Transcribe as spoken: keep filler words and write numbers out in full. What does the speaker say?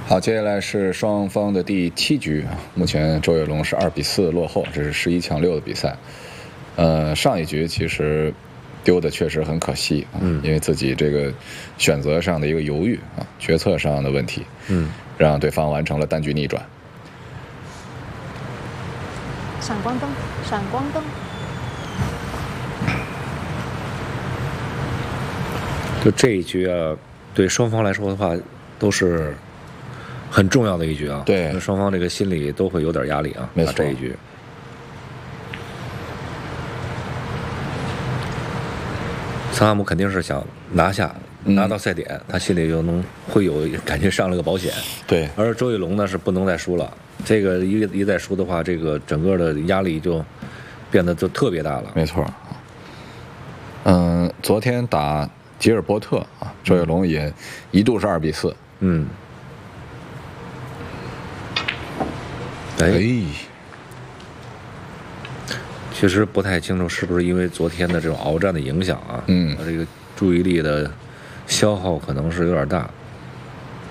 好，接下来是双方的第七局啊，目前周跃龙是二比四落后，这是十一强六的比赛。呃，上一局其实丢的确实很可惜啊，嗯、因为自己这个选择上的一个犹豫啊，决策上的问题， 嗯， 让对方完成了单局逆转。 闪光灯，闪光灯。 就这一局啊，对双方来说的话，都是很重要的一局啊。 对， 双方这个心里都会有点压力啊。 没错， 这一局。桑哈姆肯定是想拿下，拿到赛点，嗯、他心里就能会有感觉上了个保险。 对， 而周跃龙呢是不能再输了，这个一一再输的话，这个整个的压力就变得就特别大了。 没错。嗯，昨天打吉尔伯特啊，周跃龙也一度是二比四。 嗯。哎。 哎其实不太清楚是不是因为昨天的这种鏖战的影响啊， 嗯， 这个注意力的消耗可能是有点大。